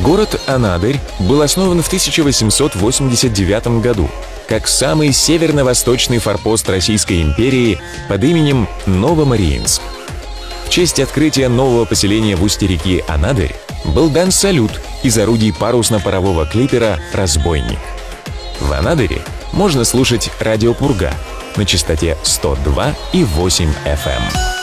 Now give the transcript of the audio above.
Город Анадырь был основан в 1889 году как самый северно-восточный форпост Российской империи под именем Новомариинск. В честь открытия нового поселения в устье реки Анадырь был дан салют из орудий парусно-парового клипера «Разбойник». В Анадыре можно слушать радио «Пурга» на частоте 102,8 FM.